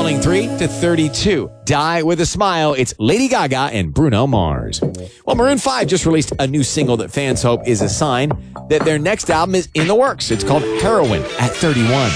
falling 3 to 32. Die with a Smile. It's Lady Gaga and Bruno Mars. Well, Maroon 5 just released a new single that fans hope is a sign that their next album is in the works. It's called Heroin at 31.